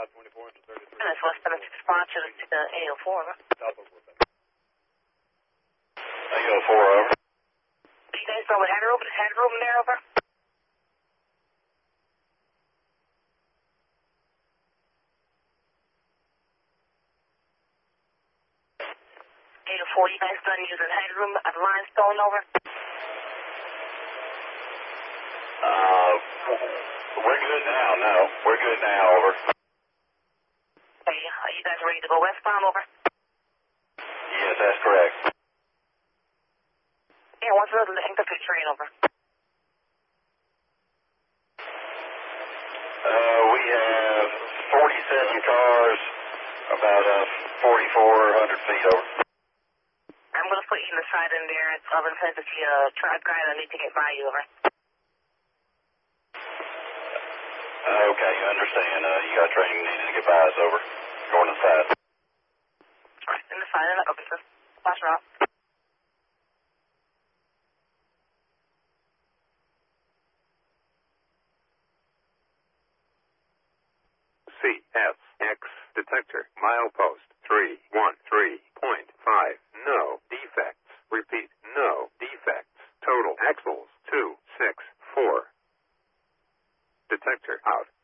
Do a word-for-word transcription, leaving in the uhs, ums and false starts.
And that's West seven six five to the eight oh four, over. eight oh four, over. You guys know what headroom, headroom there, over? eight oh four, you guys done using headroom at Limestone, over? Uh, we're good now, no. We're good now, over. Okay, are you guys ready to go westbound, over? Yes, that's correct. Yeah, what's the length of the train, over? Uh, we have forty-seven cars, about uh, forty-four hundred feet over. I'm going to put you in the side in there. It's of intent to see a truck guy that need to get by you, over. Uh, okay, you understand. Uh, you got training needed to get by us, over. Going to the side. Right, in the side, in the open, sir. Flash her off. C S X detector milepost three one three point five. No defects. Repeat, no defects. Total axles two six four. Detector out.